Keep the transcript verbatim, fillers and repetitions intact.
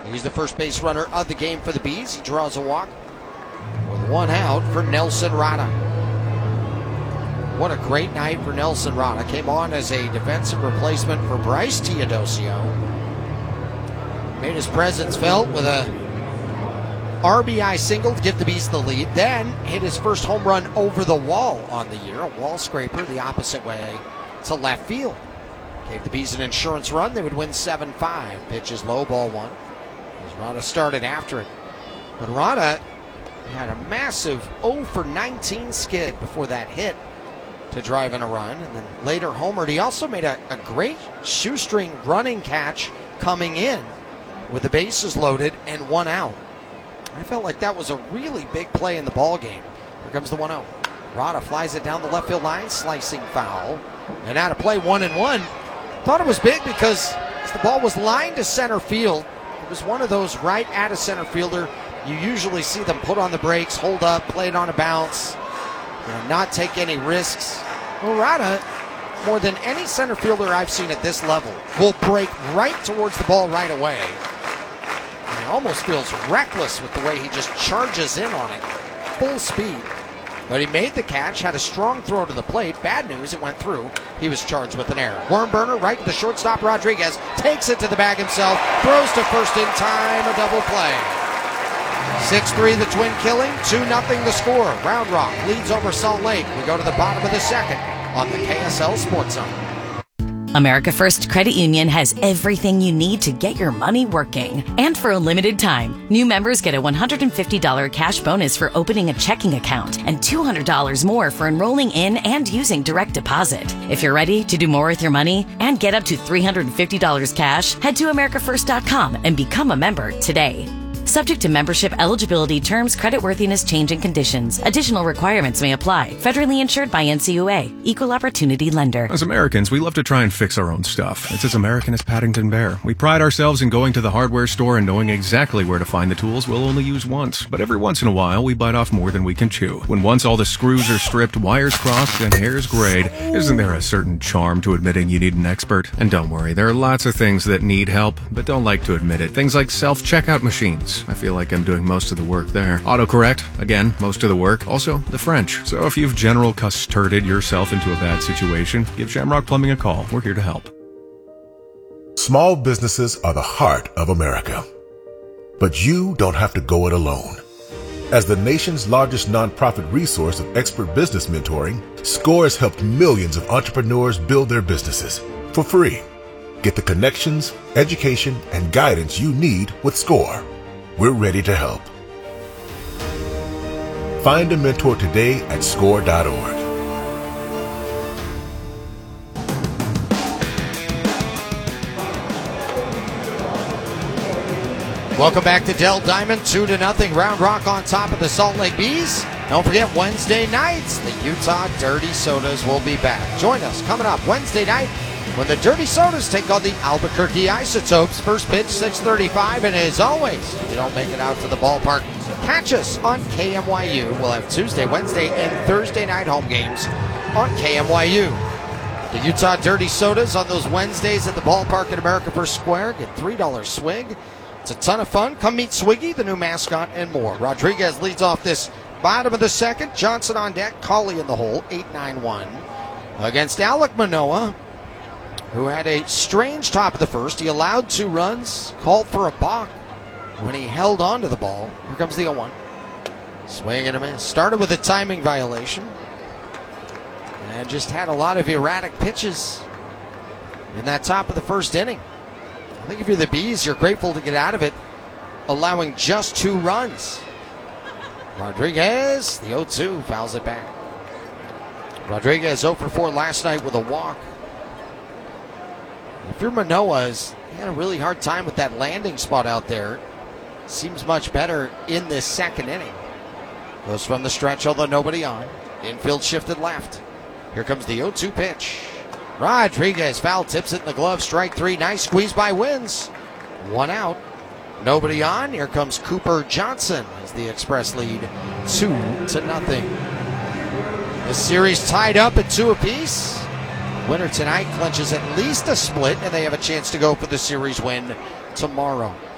He's the first base runner of the game for the Bees. He draws a walk with one out for Nelson Rada. What a great night for Nelson Rada. Came on as a defensive replacement for Bryce Teodosio. Made his presence felt with a R B I single to give the Bees the lead. Then hit his first home run over the wall on the year. A wall scraper the opposite way to left field. Gave the Bees an insurance run. They would win seven five. Pitches low, ball one. As Rada started after it. But Rada had a massive oh for nineteen skid before that hit to drive in a run. And then later homered. He also made a, a great shoestring running catch coming in with the bases loaded and one out. I felt like that was a really big play in the ball game. Here comes the one oh. Rada flies it down the left field line, slicing foul. And out of play, one and one. Thought it was big because as the ball was lined to center field, it was one of those right at a center fielder. You usually see them put on the brakes, hold up, play it on a bounce, you know, not take any risks. Well, Rada, more than any center fielder I've seen at this level, will break right towards the ball right away. And he almost feels reckless with the way he just charges in on it, full speed. But he made the catch, had a strong throw to the plate. Bad news, it went through. He was charged with an error. Worm burner right to the shortstop. Rodriguez takes it to the bag himself, throws to first in time, a double play. six three the Twin killing, two nothing the score. Round Rock leads over Salt Lake. We go to the bottom of the second on the K S L Sports Zone. America First Credit Union has everything you need to get your money working. And for a limited time, new members get a one hundred fifty dollars cash bonus for opening a checking account and two hundred dollars more for enrolling in and using direct deposit. If you're ready to do more with your money and get up to three hundred fifty dollars cash, head to america first dot com and become a member today. Subject to membership, eligibility, terms, creditworthiness, change, and conditions. Additional requirements may apply. Federally insured by N C U A. Equal Opportunity Lender. As Americans, we love to try and fix our own stuff. It's as American as Paddington Bear. We pride ourselves in going to the hardware store and knowing exactly where to find the tools we'll only use once. But every once in a while, we bite off more than we can chew. When once all the screws are stripped, wires crossed, and hairs grayed, isn't there a certain charm to admitting you need an expert? And don't worry, there are lots of things that need help, but don't like to admit it. Things like self-checkout machines. I feel like I'm doing most of the work there. Autocorrect, again, most of the work. Also, the French. So if you've general custarded yourself into a bad situation, give Shamrock Plumbing a call. We're here to help. Small businesses are the heart of America. But you don't have to go it alone. As the nation's largest nonprofit resource of expert business mentoring, SCORE has helped millions of entrepreneurs build their businesses for free. Get the connections, education, and guidance you need with SCORE. We're ready to help. Find a mentor today at score dot org. Welcome back to Dell Diamond, two to nothing. Round Rock on top of the Salt Lake Bees. Don't forget Wednesday nights, the Utah Dirty Sodas will be back. Join us coming up Wednesday night when the Dirty Sodas take on the Albuquerque Isotopes. First pitch, six thirty-five, and as always, if you don't make it out to the ballpark, catch us on K M Y U. We'll have Tuesday, Wednesday, and Thursday night home games on K M Y U. The Utah Dirty Sodas on those Wednesdays at the ballpark at America First Square. Get three dollars swig. It's a ton of fun. Come meet Swiggy, the new mascot, and more. Rodriguez leads off this bottom of the second. Johnson on deck. Cauley in the hole, eight nine one. Against Alek Manoah, who had a strange top of the first. He allowed two runs, called for a balk when he held on to the ball. Here comes the oh one. Swing and a miss. Started with a timing violation and just had a lot of erratic pitches in that top of the first inning. I think if you're the Bees, you're grateful to get out of it, allowing just two runs. Rodriguez, the oh two, fouls it back. Rodriguez oh for four last night with a walk. If you're Manoah's, he had a really hard time with that landing spot out there. Seems much better in this second inning. Goes from the stretch, although nobody on. Infield shifted left. Here comes the oh two pitch. Rodriguez foul tips it in the glove. Strike three. Nice squeeze by Wins. One out. Nobody on. Here comes Cooper Johnson as the Express lead two to nothing. The series tied up at two apiece. Winner tonight clinches at least a split, and they have a chance to go for the series win tomorrow.